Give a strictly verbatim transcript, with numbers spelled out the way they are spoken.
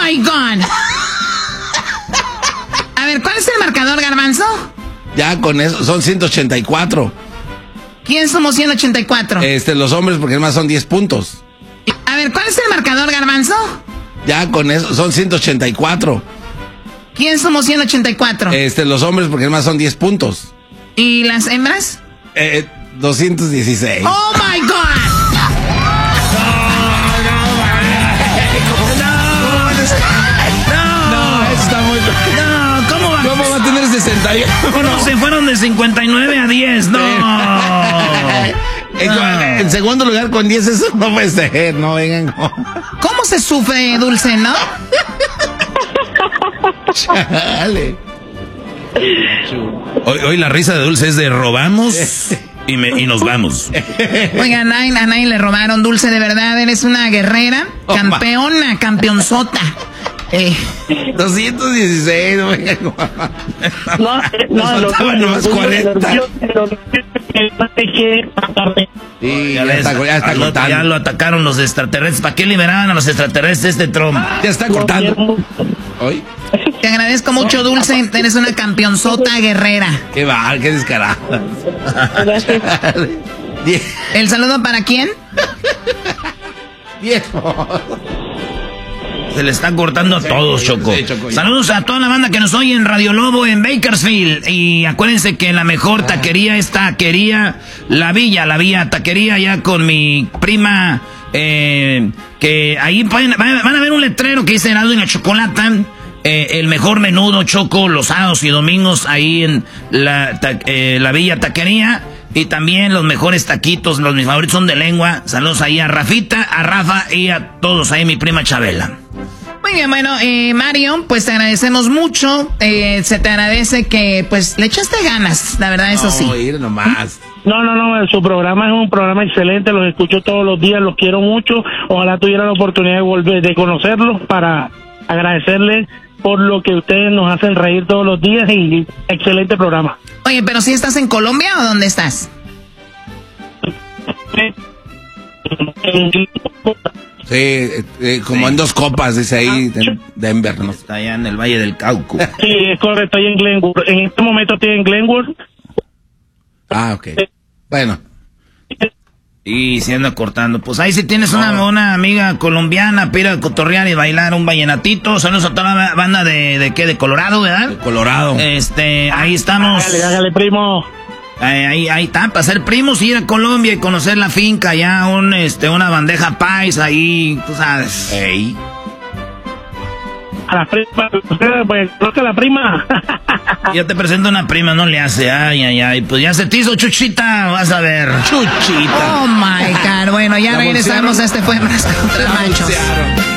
my God. A ver, ¿cuál es el marcador, Garbanzo? Ya con eso, son ciento ochenta y cuatro. ¿Quién somos ciento ochenta y cuatro? Este, los hombres, porque además son diez puntos. A ver, ¿cuál es el marcador, Garbanzo? Ya con eso, son ciento ochenta y cuatro. ¿Quién somos ciento ochenta y cuatro? Este, los hombres, porque además son diez puntos. ¿Y las hembras? Eh, doscientos dieciséis. ¡Oh, my God! ¿Cómo va a tener sesenta y uno? Bueno, se fueron de cincuenta y nueve a diez, no. En, no. en segundo lugar con diez, eso no puede ser, no vengan. ¿Cómo se sufre, Dulce, no? Chale. Hoy, hoy la risa de Dulce es de robamos y, me, y nos vamos. Oigan, a nadie, a nadie le robaron, Dulce, de verdad, eres una guerrera, campeona, campeonzota. Eh. doscientos dieciséis, no vengan. No, no, nos faltaban nomás cuarenta. Sí, ya, ya, está, ya está lo, cortando. ya lo atacaron los extraterrestres. ¿Para qué liberaban a los extraterrestres este Trump? Ya está cortando. ¿Hoy? Te agradezco mucho, Dulce, eres una campeonzota guerrera. Qué va, qué descarada. ¿El saludo para quién? Viejo. Se le está cortando a todos, sí, Choco. sí, Choco. Saludos a toda la banda que nos oye en Radio Lobo en Bakersfield. Y acuérdense que la mejor taquería es Taquería La Villa. La Villa Taquería, ya con mi prima. Eh, que ahí pueden, van, van a ver un letrero que dice Heraldo y la Chocolata. Eh, el mejor menudo, Choco, los sábados y domingos ahí en la, ta, eh, la Villa Taquería. Y también los mejores taquitos, los mis favoritos son de lengua. Saludos ahí a Rafita, a Rafa y a todos ahí, mi prima Chabela. Muy bien, bueno, eh, Mario, pues te agradecemos mucho. Eh, se te agradece que, pues, le echaste ganas, la verdad, eso sí. No, ir nomás. No, no, no, su programa es un programa excelente, los escucho todos los días, los quiero mucho. Ojalá tuviera la oportunidad de volver, de conocerlos para agradecerles por lo que ustedes nos hacen reír todos los días y excelente programa. Oye, pero si estás en Colombia o dónde estás? Sí, eh, como sí. En dos copas, dice ahí, en Denver, ¿no? Está allá en el Valle del Cauca. Sí, es correcto, estoy en Glenwood. En este momento estoy en Glenwood. Ah, ok. Bueno. Y se anda cortando. Pues ahí si tienes una, una amiga colombiana, para ir a cotorrear y bailar un vallenatito. Saludos a toda la banda de, de ¿qué? De Colorado, ¿verdad? De Colorado. Este, ahí estamos. Hágale, hágale, primo. Ahí, ahí, ahí está, para ser primos, ir a Colombia y conocer la finca, ya un, este, una bandeja paisa ahí, tú sabes. Ey. A la prima, pues, creo que la prima. Ya te presento una prima, no le hace, ay, ay, ay, pues ya se te hizo Chuchita, vas a ver. Chuchita. Oh my God, bueno, ya regresamos, este fue Más Contra Machos.